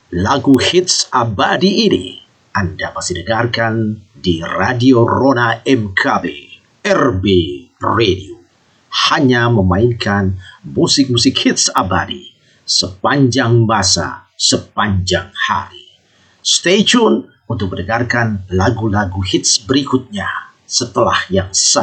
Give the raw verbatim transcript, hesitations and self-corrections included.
Lagu hits abadi ini Anda masih dengarkan di Radio Rona M K B, R B Radio. Hanya memainkan musik-musik hits abadi sepanjang masa, sepanjang hari. Stay tune untuk mendengarkan lagu-lagu hits berikutnya setelah yang satu